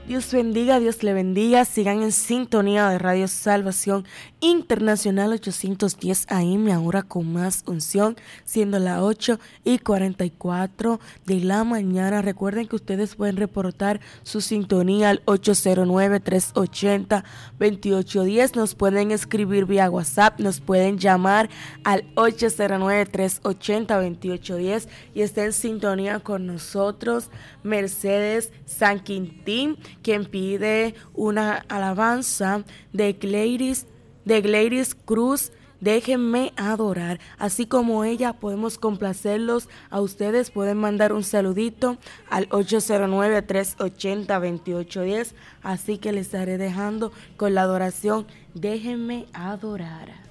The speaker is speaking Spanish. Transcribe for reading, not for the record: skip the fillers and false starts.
Dios bendiga, Dios le bendiga. Sigan en sintonía de Radio Salvación Internacional 810 AM, ahora con más unción, siendo las 8:44 de la mañana. Recuerden que ustedes pueden reportar su sintonía al 809-380-2810. Nos pueden escribir vía WhatsApp, nos pueden llamar al 809-380-2810 y está en sintonía con nosotros Mercedes San Quintín, quien pide una alabanza de Gladys Cruz, Déjenme adorar. Así como ella, podemos complacerlos a ustedes. Pueden mandar un saludito al 809-380-2810. Así que les estaré dejando con la adoración Déjenme adorar.